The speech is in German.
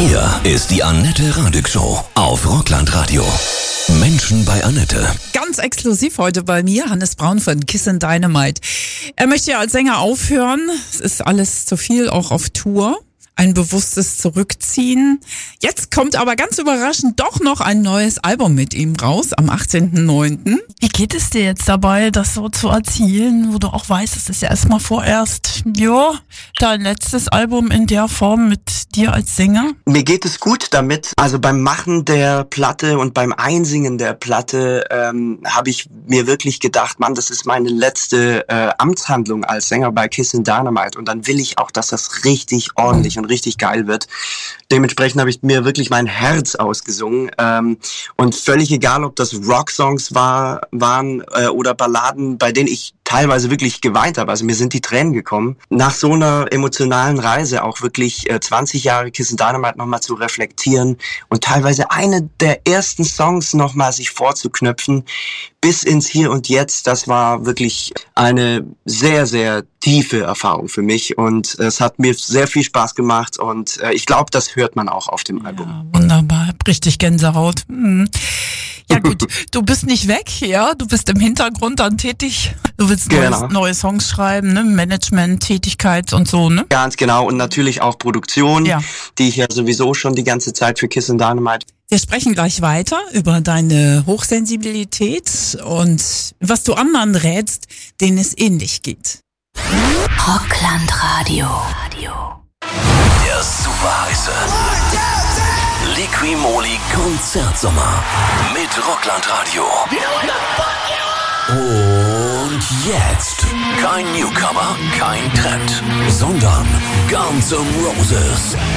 Hier ist die Annette Radig Show auf Rockland Radio. Menschen bei Annette. Ganz exklusiv heute bei mir, Hannes Braun von Kissin' Dynamite. Er möchte ja als Sänger aufhören. Es ist alles zu viel, auch auf Tour. Ein bewusstes Zurückziehen. Jetzt kommt aber ganz überraschend doch noch ein neues Album mit ihm raus, am 18.09. Wie geht es dir jetzt dabei, das so zu erzielen, wo du auch weißt, es ist ja erstmal vorerst, dein letztes Album in der Form mit dir als Sänger? Mir geht es gut damit. Also beim Machen der Platte und beim Einsingen der Platte habe ich mir wirklich gedacht, Mann, das ist meine letzte Amtshandlung als Sänger bei Kissin' Dynamite. Und dann will ich auch, dass das richtig ordentlich und richtig geil wird. Dementsprechend habe ich mir wirklich mein Herz ausgesungen. Und völlig egal, ob das Rocksongs waren oder Balladen, bei denen ich teilweise wirklich geweint habe. Also mir sind die Tränen gekommen. Nach so einer emotionalen Reise auch wirklich 20 Jahre Kissin' Dynamite nochmal zu reflektieren und teilweise eine der ersten Songs nochmal sich vorzuknöpfen bis ins Hier und Jetzt. Das war wirklich eine sehr, sehr tiefe Erfahrung für mich und es hat mir sehr viel Spaß gemacht und ich glaube, das hört man auch auf dem Album. Ja, wunderbar, richtig Gänsehaut. Ja gut, du bist nicht weg, ja, du bist im Hintergrund dann tätig. Du willst neue Songs schreiben, ne? Management-Tätigkeit und so, ne? Ganz genau und natürlich auch Produktion, die ich ja sowieso schon die ganze Zeit für Kissin' Dynamite. Wir sprechen gleich weiter über deine Hochsensibilität und was du anderen rätst, denen es ähnlich geht. Rockland Radio. Der super heiße Liqui-Moly Konzertsommer mit Rockland Radio. Und jetzt kein Newcomer, kein Trend, sondern Guns N' Roses.